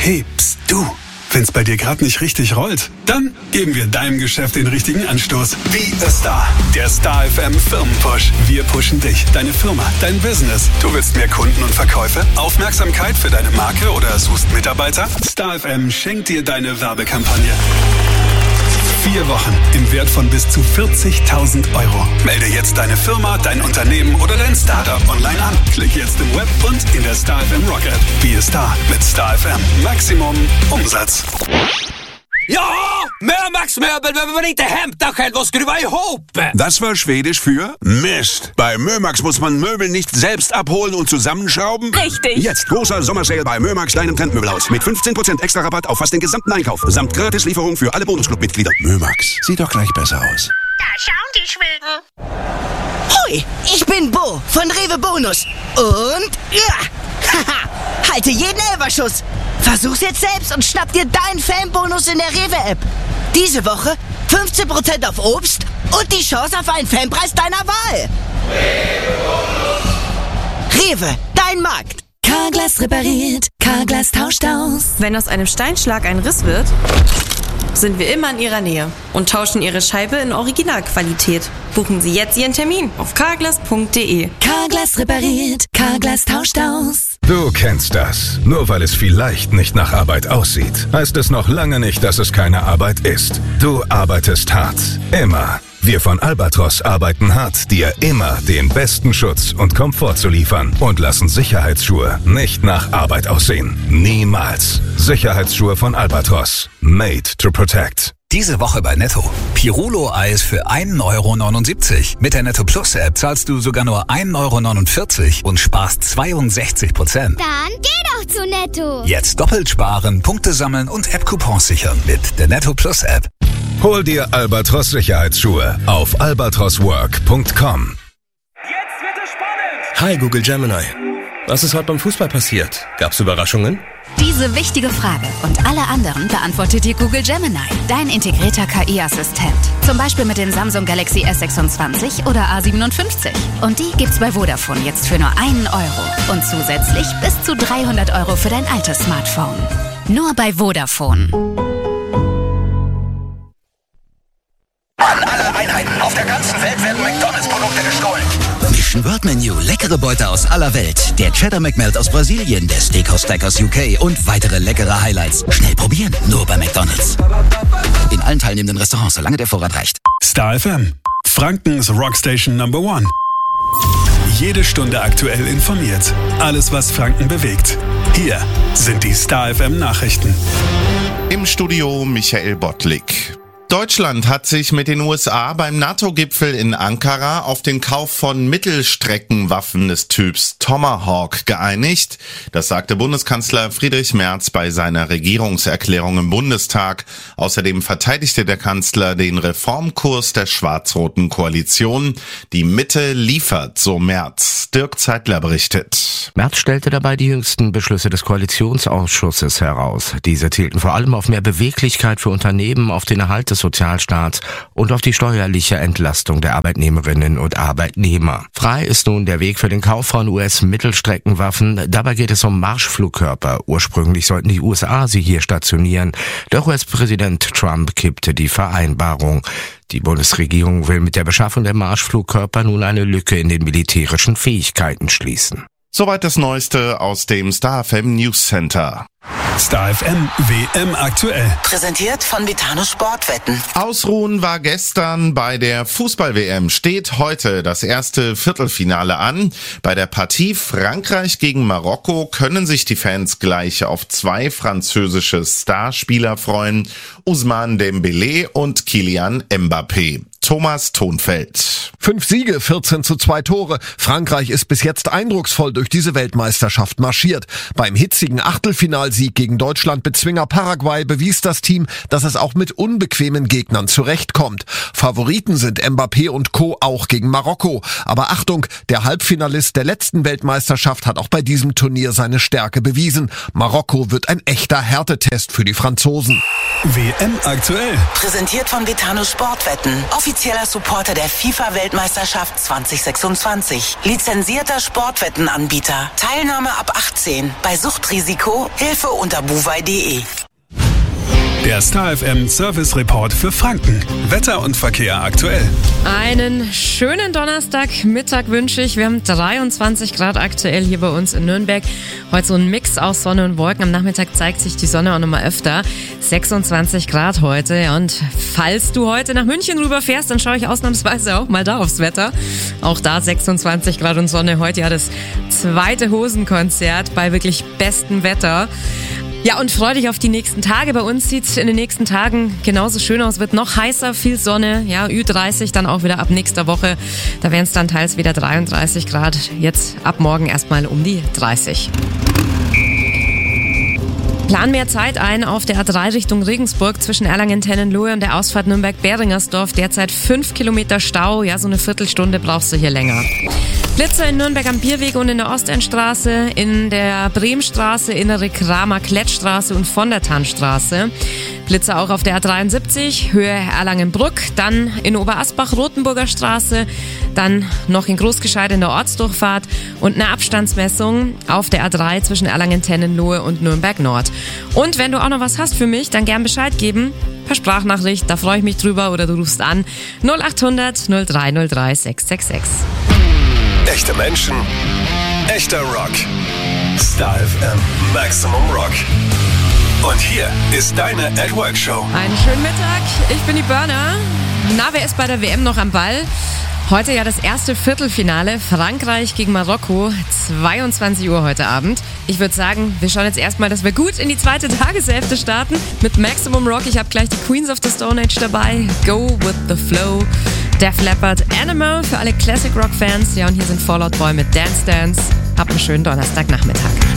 Hey, pst, du. Wenn's bei dir gerade nicht richtig rollt, dann geben wir deinem Geschäft den richtigen Anstoß. Be a Star. Der Star FM Firmenpush. Wir pushen dich, deine Firma, dein Business. Du willst mehr Kunden und Verkäufe, Aufmerksamkeit für deine Marke oder suchst Mitarbeiter? Star FM schenkt dir deine Werbekampagne. 4 Wochen im Wert von bis zu 40.000 €. Melde jetzt deine Firma, dein Unternehmen oder dein Startup online an. Klick jetzt im Web und in der Star FM Rock App. Be a Star mit Star FM. Maximum Umsatz. Ja, Mömax Möbel, wenn man inte hämtar själv och skruva ihop. Das war Schwedisch für Mist. Bei Mömax muss man Möbel nicht selbst abholen und zusammenschrauben. Richtig. Jetzt großer Sommersale bei Mömax, deinem Trendmöbelhaus. Mit 15% extra Rabatt auf fast den gesamten Einkauf. Samt Gratislieferung für alle Bonusclub-Mitglieder. Mömax, sieht doch gleich besser aus. Da schauen die Schweden. Hoi, ich bin Bo von Rewe Bonus. Und ja, halte jeden Elferschuss. Versuch's jetzt selbst und schnapp dir deinen Fanbonus in der Rewe-App. Diese Woche 15% auf Obst und die Chance auf einen Fanpreis deiner Wahl. Rewe, dein Markt. Carglass repariert, Carglass tauscht aus. Wenn aus einem Steinschlag ein Riss wird, sind wir immer in Ihrer Nähe und tauschen Ihre Scheibe in Originalqualität. Buchen Sie jetzt Ihren Termin auf carglass.de. Carglass repariert, Carglass tauscht aus. Du kennst das. Nur weil es vielleicht nicht nach Arbeit aussieht, heißt es noch lange nicht, dass es keine Arbeit ist. Du arbeitest hart. Immer. Wir von Albatros arbeiten hart, dir immer den besten Schutz und Komfort zu liefern und lassen Sicherheitsschuhe nicht nach Arbeit aussehen. Niemals. Sicherheitsschuhe von Albatros. Made to protect. Diese Woche bei Netto. Pirulo-Eis für 1,79 €. Mit der Netto Plus App zahlst du sogar nur 1,49 € und sparst 62%. Dann geh doch zu Netto. Jetzt doppelt sparen, Punkte sammeln und App-Coupons sichern mit der Netto Plus App. Hol dir Albatros Sicherheitsschuhe auf albatroswork.com. Jetzt wird es spannend! Hi Google Gemini. Was ist heute beim Fußball passiert? Gab's Überraschungen? Diese wichtige Frage und alle anderen beantwortet dir Google Gemini, dein integrierter KI-Assistent. Zum Beispiel mit den Samsung Galaxy S26 oder A57. Und die gibt's bei Vodafone jetzt für nur 1 € und zusätzlich bis zu 300 € für dein altes Smartphone. Nur bei Vodafone. An alle Einheiten auf der ganzen Welt werden McDonalds-Produkte gestohlen. Mission World Menu, leckere Beute aus aller Welt. Der Cheddar McMelt aus Brasilien, der Steakhouse Stack aus UK und weitere leckere Highlights. Schnell probieren, nur bei McDonalds. In allen teilnehmenden Restaurants, solange der Vorrat reicht. Star FM, Frankens Rockstation Number 1. Jede Stunde aktuell informiert. Alles, was Franken bewegt. Hier sind die Star FM Nachrichten. Im Studio Michael Bottlik. Deutschland hat sich mit den USA beim NATO-Gipfel in Ankara auf den Kauf von Mittelstreckenwaffen des Typs Tomahawk geeinigt. Das sagte Bundeskanzler Friedrich Merz bei seiner Regierungserklärung im Bundestag. Außerdem verteidigte der Kanzler den Reformkurs der schwarz-roten Koalition. Die Mitte liefert, so Merz. Dirk Zeitler berichtet. Merz stellte dabei die jüngsten Beschlüsse des Koalitionsausschusses heraus. Diese zielten vor allem auf mehr Beweglichkeit für Unternehmen, auf den Erhalt des Sozialstaats und auf die steuerliche Entlastung der Arbeitnehmerinnen und Arbeitnehmer. Frei ist nun der Weg für den Kauf von US-Mittelstreckenwaffen. Dabei geht es um Marschflugkörper. Ursprünglich sollten die USA sie hier stationieren. Doch US-Präsident Trump kippte die Vereinbarung. Die Bundesregierung will mit der Beschaffung der Marschflugkörper nun eine Lücke in den militärischen Fähigkeiten schließen. Soweit das Neueste aus dem Star FM News Center. Star FM WM aktuell. Präsentiert von Vitano Sportwetten. Ausruhen war gestern bei der Fußball-WM. Steht heute das erste Viertelfinale an. Bei der Partie Frankreich gegen Marokko können sich die Fans gleich auf 2 französische Starspieler freuen. Ousmane Dembélé und Kylian Mbappé. Thomas Thonfeld. 5 Siege, 14:2 Tore. Frankreich ist bis jetzt eindrucksvoll durch diese Weltmeisterschaft marschiert. Beim hitzigen Achtelfinalsieg gegen Deutschland-Bezwinger Paraguay bewies das Team, dass es auch mit unbequemen Gegnern zurechtkommt. Favoriten sind Mbappé und Co. auch gegen Marokko. Aber Achtung, der Halbfinalist der letzten Weltmeisterschaft hat auch bei diesem Turnier seine Stärke bewiesen. Marokko wird ein echter Härtetest für die Franzosen. WM aktuell. Präsentiert von Vitano Sportwetten. Offiziell offizieller Supporter der FIFA-Weltmeisterschaft 2026. Lizenzierter Sportwettenanbieter. Teilnahme ab 18. Bei Suchtrisiko Hilfe unter buwei.de. Der Star FM Service Report für Franken. Wetter und Verkehr aktuell. Einen schönen Donnerstagmittag wünsche ich. Wir haben 23 Grad aktuell hier bei uns in Nürnberg. Heute so ein Mix aus Sonne und Wolken. Am Nachmittag zeigt sich die Sonne auch nochmal öfter. 26 Grad heute. Und falls du heute nach München rüberfährst, dann schaue ich ausnahmsweise auch mal da aufs Wetter. Auch da 26 Grad und Sonne. Heute ja das zweite Hosenkonzert bei wirklich bestem Wetter. Ja, und freu dich auf die nächsten Tage. Bei uns sieht's in den nächsten Tagen genauso schön aus. Wird noch heißer, viel Sonne. Ja, Ü30 dann auch wieder ab nächster Woche. Da wären es dann teils wieder 33 Grad. Jetzt ab morgen erstmal um die 30. Plan mehr Zeit ein auf der A3 Richtung Regensburg zwischen Erlangen-Tennenlohe und der Ausfahrt Nürnberg-Beringersdorf. Derzeit 5 Kilometer Stau. Ja, so eine Viertelstunde brauchst du hier länger. Blitzer in Nürnberg am Bierweg und in der Ostendstraße, in der Bremstraße, innere Kramer Klettstraße und von der Tannstraße. Blitzer auch auf der A73, Höhe Erlangenbrück, dann in Oberasbach Rotenburger Straße, dann noch in Großgescheid in der Ortsdurchfahrt und eine Abstandsmessung auf der A3 zwischen Erlangen-Tennenlohe und Nürnberg Nord. Und wenn du auch noch was hast für mich, dann gern Bescheid geben. Per Sprachnachricht, da freue ich mich drüber, oder du rufst an 0800 0303 666. Echte Menschen, echter Rock. Star FM Maximum Rock. Und hier ist deine At Work Show. Einen schönen Mittag, ich bin die Burner. Na, wer ist bei der WM noch am Ball? Heute ja das erste Viertelfinale, Frankreich gegen Marokko, 22 Uhr heute Abend. Ich würde sagen, wir schauen jetzt erstmal, dass wir gut in die zweite Tageshälfte starten mit Maximum Rock. Ich habe gleich die Queens of the Stone Age dabei, Go with the Flow, Def Leppard, Animal für alle Classic Rock Fans. Ja, und hier sind Fall Out Boy mit Dance Dance. Habt einen schönen Donnerstagnachmittag.